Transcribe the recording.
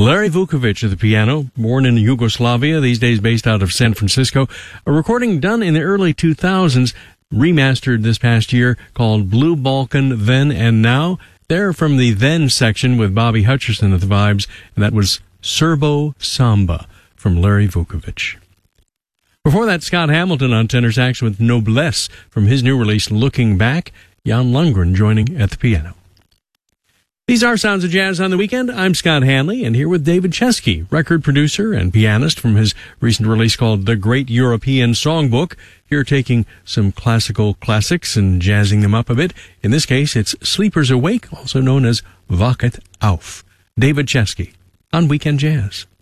Larry Vukovic at the piano, born in Yugoslavia, these days based out of San Francisco. A recording done in the early 2000s, remastered this past year, called Blue Balkan Then and Now. They're from the Then section with Bobby Hutcherson at the vibes, and that was Serbo Samba from Larry Vukovic. Before that, Scott Hamilton on tenor sax with Noblesse from his new release, Looking Back. Jan Lundgren joining at the piano. These are Sounds of Jazz on the Weekend. I'm Scott Hanley, and here with David Chesky, record producer and pianist from his recent release called The Great European Songbook. Here taking some classical classics and jazzing them up a bit. In this case, it's Sleepers Awake, also known as Wachet Auf. David Chesky on Weekend Jazz.